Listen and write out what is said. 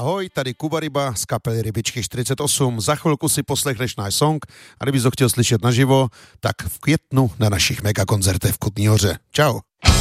Ahoj, tady Kuba Ryba z kapely Rybičky 48. Za chvilku si poslechneš náš song a kdybys ho chtěl slyšet naživo, tak v květnu na našich megakoncertech v Kutní Hoře. Čau.